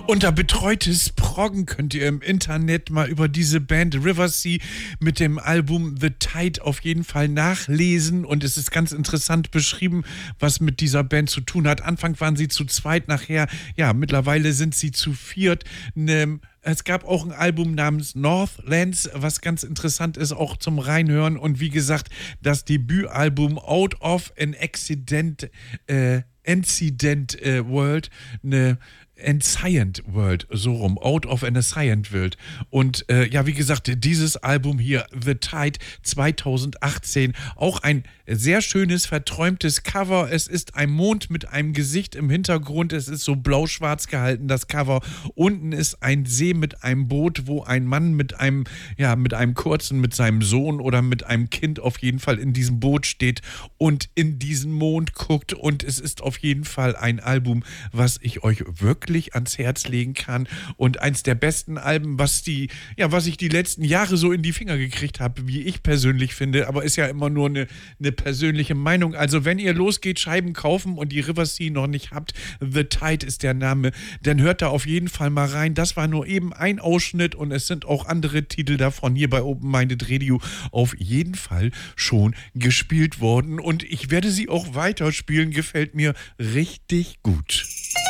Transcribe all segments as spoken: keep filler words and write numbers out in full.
Unter betreutes Proggen könnt ihr im Internet mal über diese Band River Sea mit dem Album The Tide auf jeden Fall nachlesen. Und es ist ganz interessant beschrieben, was mit dieser Band zu tun hat. Anfang waren sie zu zweit, nachher, ja, mittlerweile sind sie zu viert. Ne, Es gab auch ein Album namens Northlands, was ganz interessant ist, auch zum Reinhören. Und wie gesagt, das Debütalbum Out of an Accident, äh, Incident äh, World, eine Ancient World, so rum, Out of an Ancient World. Und äh, ja, wie gesagt, dieses Album hier, The Tide zwanzig achtzehn, auch ein sehr schönes, verträumtes Cover. Es ist ein Mond mit einem Gesicht im Hintergrund. Es ist so blau-schwarz gehalten, das Cover. Unten ist ein See mit einem Boot, wo ein Mann mit einem, ja, mit einem kurzen, mit seinem Sohn oder mit einem Kind auf jeden Fall in diesem Boot steht und in diesen Mond guckt. Und es ist auf jeden Fall ein Album, was ich euch wirklich ans Herz legen kann. Und eins der besten Alben, was die, ja, was ich die letzten Jahre so in die Finger gekriegt habe, wie ich persönlich finde. Aber ist ja immer nur eine, eine persönliche Meinung. Also wenn ihr losgeht, Scheiben kaufen und die River Sea noch nicht habt, The Tide ist der Name, dann hört da auf jeden Fall mal rein. Das war nur eben ein Ausschnitt und es sind auch andere Titel davon hier bei Open Minded Radio auf jeden Fall schon gespielt worden. Und ich werde sie auch weiterspielen. Gefällt mir richtig gut.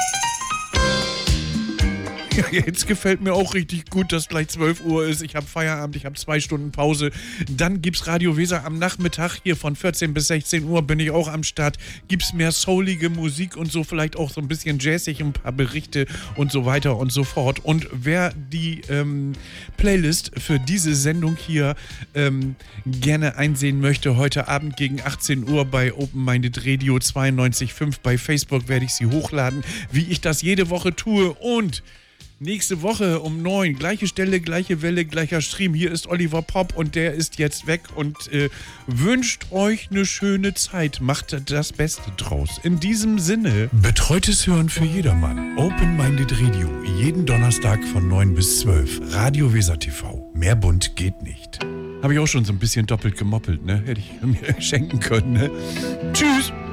Ja, jetzt gefällt mir auch richtig gut, dass gleich zwölf Uhr ist. Ich habe Feierabend, ich habe zwei Stunden Pause. Dann gibt's Radio Weser am Nachmittag. Hier von vierzehn bis sechzehn Uhr bin ich auch am Start. Gibt's mehr soulige Musik und so, vielleicht auch so ein bisschen jazzig, ein paar Berichte und so weiter und so fort. Und wer die ähm, Playlist für diese Sendung hier ähm, gerne einsehen möchte, heute Abend gegen achtzehn Uhr bei Open Minded Radio zweiundneunzig Komma fünf bei Facebook werde ich sie hochladen, wie ich das jede Woche tue. Und nächste Woche um neun, gleiche Stelle, gleiche Welle, gleicher Stream. Hier ist Oliver Popp und der ist jetzt weg und äh, wünscht euch eine schöne Zeit. Macht das Beste draus. In diesem Sinne, betreutes Hören für jedermann. Open Minded Radio, jeden Donnerstag von neun bis zwölf. Radio Weser T V. Mehr bunt geht nicht. Habe ich auch schon so ein bisschen doppelt gemoppelt, ne? Hätte ich mir schenken können, ne? Tschüss!